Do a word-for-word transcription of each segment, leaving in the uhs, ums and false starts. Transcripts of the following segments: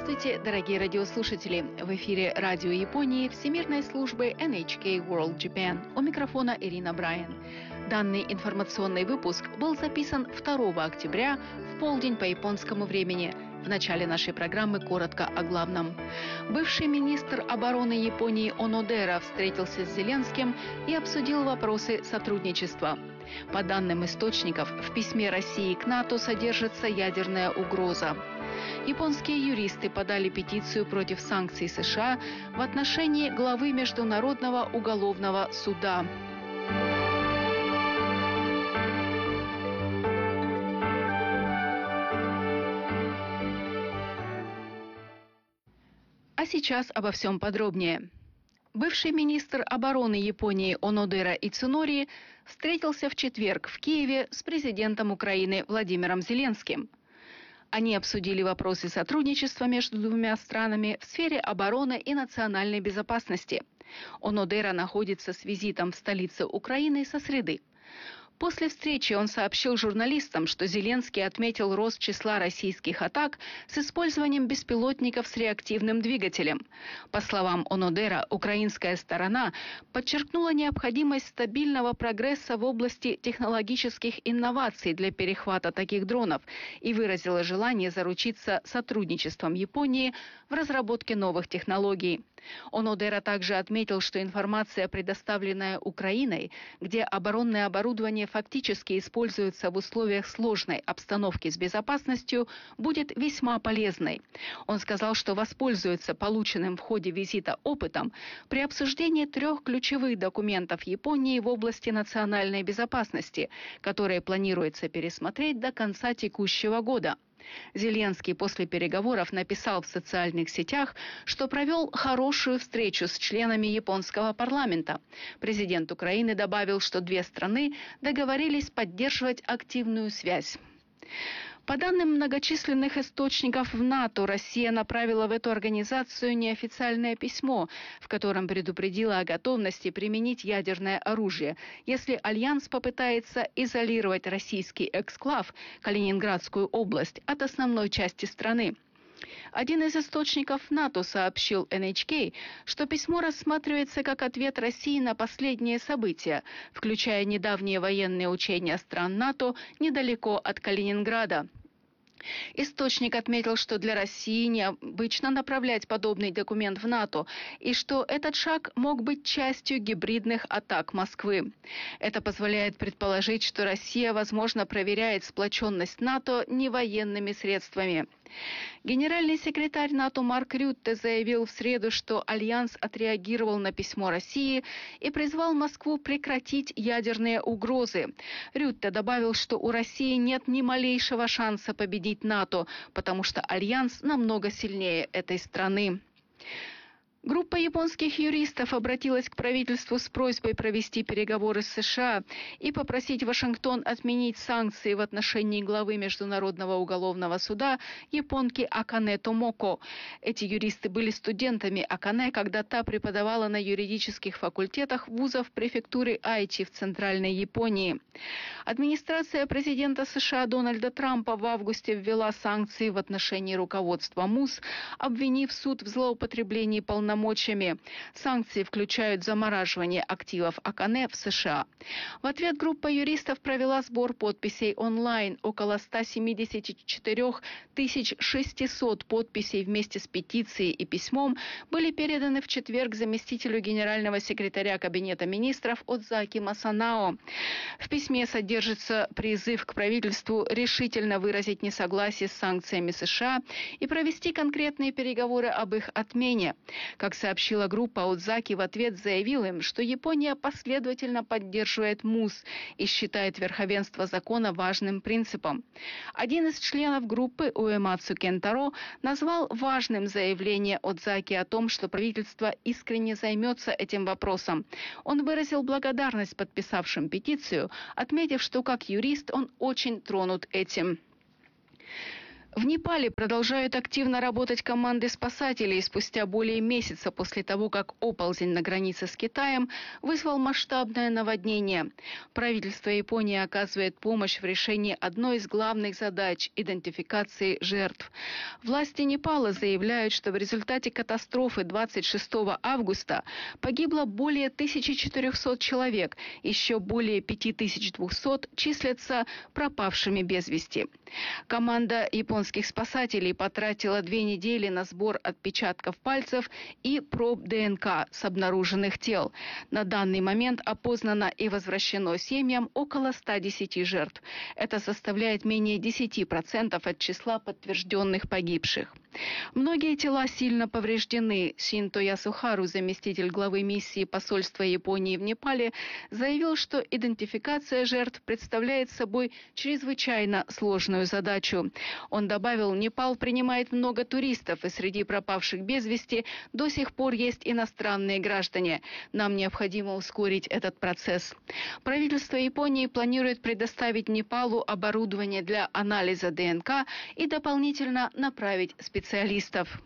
Здравствуйте, дорогие радиослушатели! В эфире радио Японии Всемирной службы эн эйч кей World Japan. У микрофона Ирина Брайан. Данный информационный выпуск был записан второго октября в полдень по японскому времени. В начале нашей программы коротко о главном. Бывший министр обороны Японии Онодера встретился с Зеленским и обсудил вопросы сотрудничества. По данным источников, в письме России к НАТО содержится ядерная угроза. Японские юристы подали петицию против санкций США в отношении главы Международного уголовного суда. А сейчас обо всем подробнее. Бывший министр обороны Японии Онодера Ицунори встретился в четверг в Киеве с президентом Украины Владимиром Зеленским. Они обсудили вопросы сотрудничества между двумя странами в сфере обороны и национальной безопасности. Онодера находится с визитом в столице Украины со среды. После встречи он сообщил журналистам, что Зеленский отметил рост числа российских атак с использованием беспилотников с реактивным двигателем. По словам Онодера, украинская сторона подчеркнула необходимость стабильного прогресса в области технологических инноваций для перехвата таких дронов и выразила желание заручиться сотрудничеством Японии в разработке новых технологий. Онодера также отметил, что информация, предоставленная Украиной, где оборонное оборудование фактически используется в условиях сложной обстановки с безопасностью, будет весьма полезной. Он сказал, что воспользуется полученным в ходе визита опытом при обсуждении трех ключевых документов Японии в области национальной безопасности, которые планируется пересмотреть до конца текущего года. Зеленский после переговоров написал в социальных сетях, что провел хорошую встречу с членами японского парламента. Президент Украины добавил, что две страны договорились поддерживать активную связь. По данным многочисленных источников в НАТО, Россия направила в эту организацию неофициальное письмо, в котором предупредила о готовности применить ядерное оружие, если Альянс попытается изолировать российский эксклав, Калининградскую область, от основной части страны. Один из источников НАТО сообщил эн эйч кей, что письмо рассматривается как ответ России на последние события, включая недавние военные учения стран НАТО недалеко от Калининграда. Источник отметил, что для России необычно направлять подобный документ в НАТО и что этот шаг мог быть частью гибридных атак Москвы. Это позволяет предположить, что Россия, возможно, проверяет сплоченность НАТО не военными средствами. Генеральный секретарь НАТО Марк Рютте заявил в среду, что Альянс отреагировал на письмо России и призвал Москву прекратить ядерные угрозы. Рютте добавил, что у России нет ни малейшего шанса победить НАТО, потому что Альянс намного сильнее этой страны. Группа японских юристов обратилась к правительству с просьбой провести переговоры с США и попросить Вашингтон отменить санкции в отношении главы Международного уголовного суда японки Акане Томоко. Эти юристы были студентами Акане, когда та преподавала на юридических факультетах вузов префектуры Айчи в Центральной Японии. Администрация президента США Дональда Трампа в августе ввела санкции в отношении руководства МУС, обвинив суд в злоупотреблении полномочий. Санкции включают замораживание активов Акане в США. В ответ группа юристов провела сбор подписей онлайн. Около ста семидесяти четырёх тысяч шестисот подписей вместе с петицией и письмом были переданы в четверг заместителю генерального секретаря Кабинета министров Одзаки Масанао. В письме содержится призыв к правительству решительно выразить несогласие с санкциями США и провести конкретные переговоры об их отмене. Как сообщила группа, Одзаки в ответ заявил им, что Япония последовательно поддерживает МУС и считает верховенство закона важным принципом. Один из членов группы, Уэмацу Кентаро, назвал важным заявление Одзаки о том, что правительство искренне займется этим вопросом. Он выразил благодарность подписавшим петицию, отметив, что как юрист он очень тронут этим. В Непале продолжают активно работать команды спасателей спустя более месяца после того, как оползень на границе с Китаем вызвал масштабное наводнение. Правительство Японии оказывает помощь в решении одной из главных задач – идентификации жертв. Власти Непала заявляют, что в результате катастрофы двадцать шестого августа погибло более тысячи четырехсот человек, еще более пяти тысяч двухсот числятся пропавшими без вести. Команда японских спасателей потратила две недели на сбор отпечатков пальцев и проб ДНК с обнаруженных тел. На данный момент опознано и возвращено семьям около ста десяти жертв. Это составляет менее десяти процентов от числа подтвержденных погибших. Многие тела сильно повреждены. Синто Ясухару, заместитель главы миссии посольства Японии в Непале, заявил, что идентификация жертв представляет собой чрезвычайно сложную задачу. Он добавил, Непал принимает много туристов, и среди пропавших без вести до сих пор есть иностранные граждане. Нам необходимо ускорить этот процесс. Правительство Японии планирует предоставить Непалу оборудование для анализа ДНК и дополнительно направить специалистов. специалистов.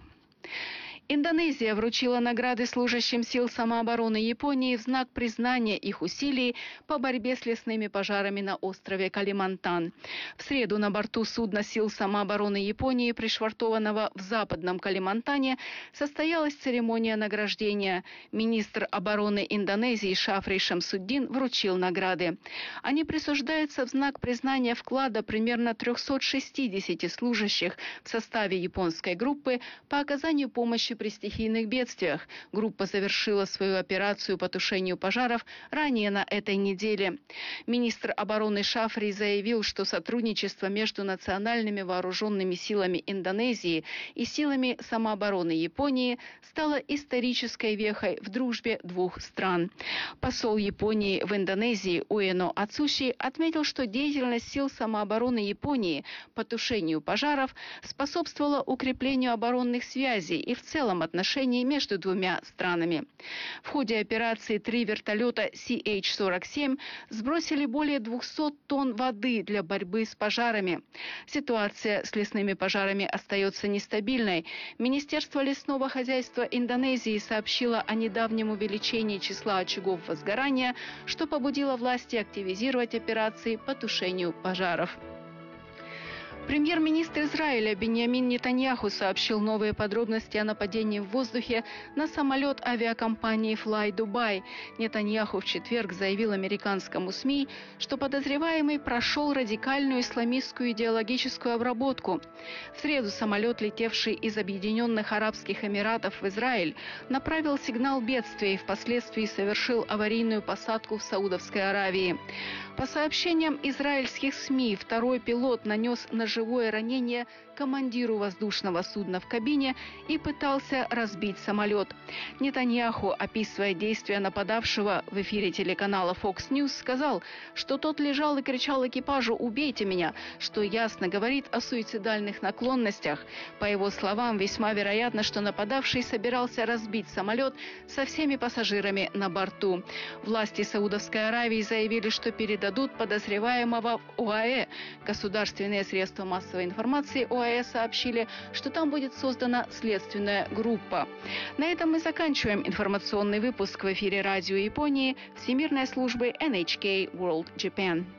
Индонезия вручила награды служащим сил самообороны Японии в знак признания их усилий по борьбе с лесными пожарами на острове Калимантан. В среду на борту судна сил самообороны Японии, пришвартованного в западном Калимантане, состоялась церемония награждения. Министр обороны Индонезии Шафри Шамсуддин вручил награды. Они присуждаются в знак признания вклада примерно трёхсот шестидесяти служащих в составе японской группы по оказанию помощи при стихийных бедствиях. Группа завершила свою операцию по тушению пожаров ранее на этой неделе. Министр обороны Шафри заявил, что сотрудничество между национальными вооруженными силами Индонезии и силами самообороны Японии стало исторической вехой в дружбе двух стран. Посол Японии в Индонезии Уэно Ацуши отметил, что деятельность сил самообороны Японии по тушению пожаров способствовала укреплению оборонных связей и в целом отношений между двумя странами. В ходе операции три вертолета Си Эйч сорок семь сбросили более двухсот тонн воды для борьбы с пожарами. Ситуация с лесными пожарами остается нестабильной. Министерство лесного хозяйства Индонезии сообщило о недавнем увеличении числа очагов возгорания, что побудило власти активизировать операции по тушению пожаров. Премьер-министр Израиля Биньямин Нетаньяху сообщил новые подробности о нападении в воздухе на самолет авиакомпании Fly Dubai. Нетаньяху в четверг заявил американскому СМИ, что подозреваемый прошел радикальную исламистскую идеологическую обработку. В среду самолет, летевший из Объединенных Арабских Эмиратов в Израиль, направил сигнал бедствия и впоследствии совершил аварийную посадку в Саудовской Аравии. По сообщениям израильских СМИ, второй пилот нанес ножевое ранение командиру воздушного судна в кабине и пытался разбить самолет. Нетаньяху, описывая действия нападавшего в эфире телеканала Fox News, сказал, что тот лежал и кричал экипажу «Убейте меня», что ясно говорит о суицидальных наклонностях. По его словам, весьма вероятно, что нападавший собирался разбить самолет со всеми пассажирами на борту. Власти Саудовской Аравии заявили, что передадут подозреваемого в ОАЭ. Государственные средства массовой информации ОАЭ сообщили, что там будет создана следственная группа. На этом мы заканчиваем информационный выпуск в эфире радио Японии Всемирной службы эн эйч кей World Japan.